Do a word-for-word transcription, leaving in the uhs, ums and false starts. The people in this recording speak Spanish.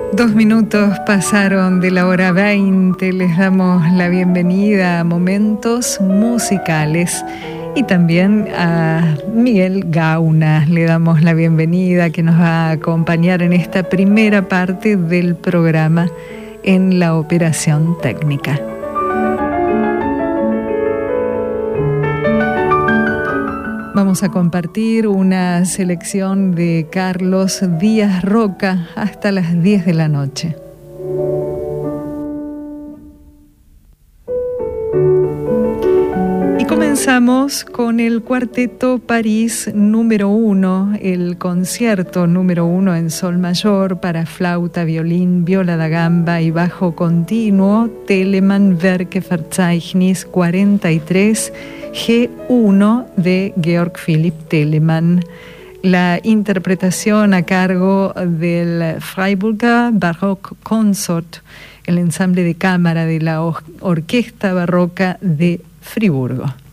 Dos minutos pasaron de la hora veinte, les damos la bienvenida a Momentos Musicales y también a Miguel Gauna le damos la bienvenida, que nos va a acompañar en esta primera parte del programa en la operación técnica. Vamos a compartir una selección de Carlos Díaz Roca hasta las diez de la noche. Y comenzamos con el Cuarteto París número uno, el concierto número uno en sol mayor para flauta, violín, viola da gamba y bajo continuo, Telemann Werkverzeichnis cuarenta y tres, G uno de Georg Philipp Telemann. La interpretación a cargo del Freiburger Baroque Consort, el ensamble de cámara de la Or- Orquesta Barroca de Friburgo.